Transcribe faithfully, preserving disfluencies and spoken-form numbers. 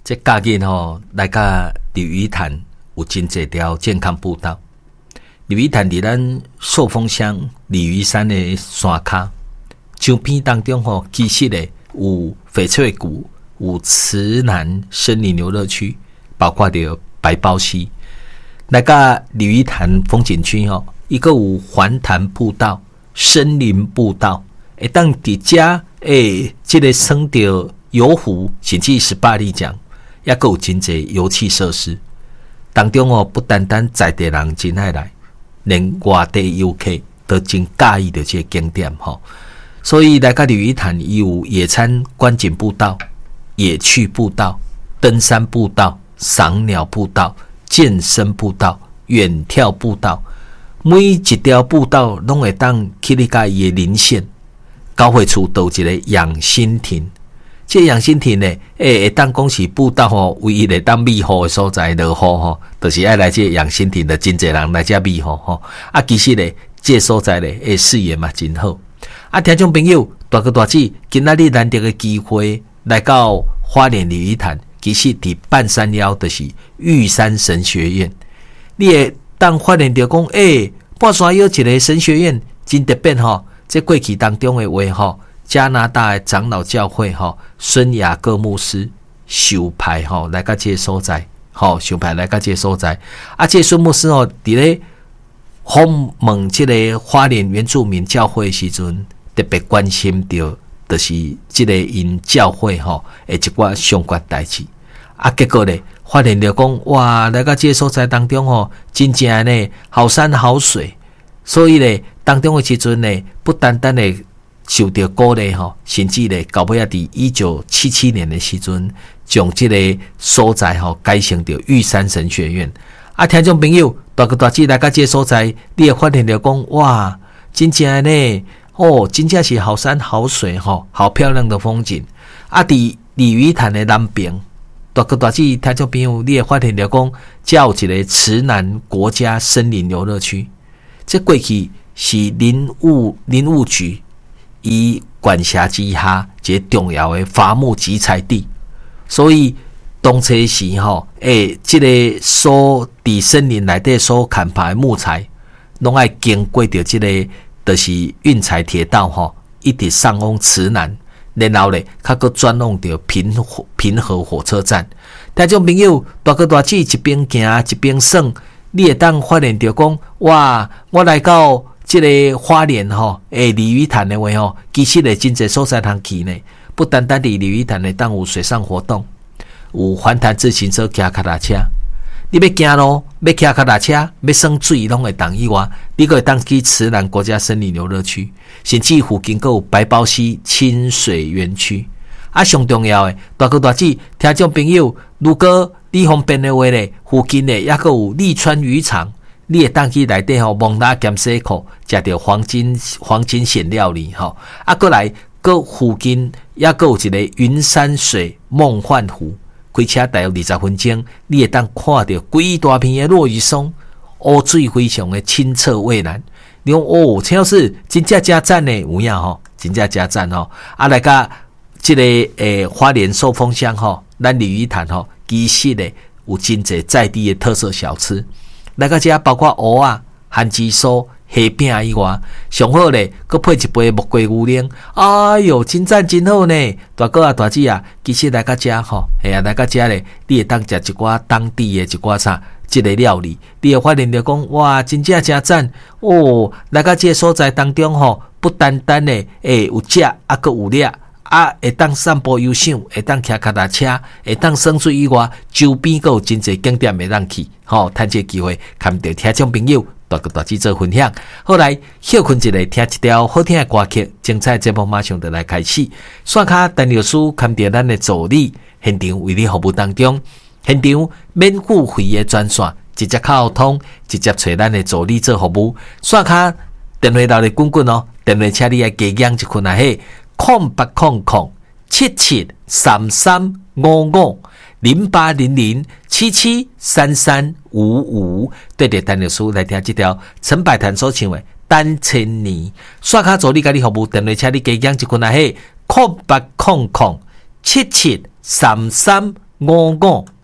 这假日吼来甲鲤鱼潭有真侪条健康步道。鲤鱼潭伫咱寿丰乡鲤鱼山的山骹，江边当中吼，其实咧有翡翠谷、有慈南森林游乐区，包括着白包溪。来甲鲤鱼潭风景区吼，伊个有环潭步道、森林步道，会当伫遮诶，即个耍着游湖，甚至十八里奖。也有真侪游憩设施，当中哦，不单单在地人真爱来，连外地游客都真介意的这个景点吼。所以来到鲤鱼潭，伊有野餐观景步道、野趣步道、登山步道、赏鸟步道、健身步道、远眺步道，每一条步道拢会当去你家伊的邻县交汇处都有一个养心亭。这养心亭呢，诶，会当讲是步道吼，唯一会当美好的所在落雨吼，就是爱来这养心亭的真侪人来这美好吼。啊，其实呢，这所在呢，诶，视野嘛真好。啊，听众朋友，大哥大姐，今仔日难得的机会来到花莲鲤鱼潭，其实伫半山腰就是玉山神学院。你会当发现到讲，诶，半山腰一个神学院真特别吼，这过去当中的话吼。加拿大的长老教会吼，孙雅各牧师修派吼来到这个所在，吼修派来到这个所在。啊，这孙牧师吼，伫咧访问这个花莲原住民教会的时阵，特别关心到，就是这个因教会吼的一寡相关代志。啊，结果咧，发现着讲，哇，来到这个所在当中吼，真正呢好山好水，所以咧当中的时阵呢，不单单的。受到鼓励吼，甚至咧到尾啊，伫一九七七年的时阵，将这个所在吼改成着玉山神学院。啊，听众朋友，大哥大姐来到这个所在，你会发现着讲，哇，真正呢，哦，真正是好山好水吼，好漂亮的风景。啊，伫鲤鱼潭的南边，大哥大姐听众朋友，你会发现着讲，这有一个慈南国家森林游乐区。这过去是林务林务局。伊管辖之下一个重要的伐木集采地，所以当初时吼，诶，这个所伫森林内底所砍伐的木材，拢爱经过着这个，就是运材铁道吼，一直上往慈南，然后咧，较个转往着平和平和火车站。听众朋友，大哥大姐一边行一边耍，你会当发现着讲，哇，我来到。这个花莲吼，诶，鲤鱼潭的话吼，其实咧真侪所在通去呢。不单单伫鲤鱼潭的当有水上活动，有环潭自行车、骑脚踏车。你要行路，要骑脚踏车，要耍水，拢会当以外，你可以当去慈南国家森林游乐区，甚至附近还有白包溪亲水园区。啊，上重要的，大哥大姐，听众朋友，如果你方便的话咧，附近咧也还有利川渔场。你会当去内底吼，蒙拉咸西口食着黄金黄金鲜料理吼，啊，过来搁附近也搁有一个云山水梦幻湖，开车大约二十分钟，你会当看到规大片的落羽松，乌水非常的清澈蔚蓝。你讲哦，陈老师真正真赞呢，有影吼，真正真赞吼。啊，来甲这个诶花莲寿丰乡吼，咱鲤鱼潭吼，其实咧有真侪在地的特色小吃。来到这包括蚵仔、番薯酥、虾饼以外，上好咧，佮配一杯木瓜牛奶。哎哟，真赞真好呢！大哥啊，大姐啊，其实来到这吼，哎呀，来到这咧，你会当食一寡当地的一寡啥，这个料理，你会发现着讲，哇，真正真赞哦！来到这所在当中吼，不单单咧，诶，有食啊，佮有掠。啊，会当散步游赏，会当骑脚踏车，会当耍水以外，周边还有真侪景点会当去，吼、哦，趁这机会，看到听众朋友大个大姐做分享。后来休困一下，听一条好听的歌曲，精彩节目马上就来开始。线卡陈律师看到咱的助理现场为你服务当中，现场免付费的专线，直接沟通，直接找咱的助理做服务。线卡电话闹咧滚滚哦，电话请你来加养一困啊嘿。空八空空七七三三五五零八零零七七三三五五，对着陈律师来听这条陈百潭所唱的《单千年》。刷卡助理甲你服务电话，请你加养一困啊嘿，空八空空七七三三五五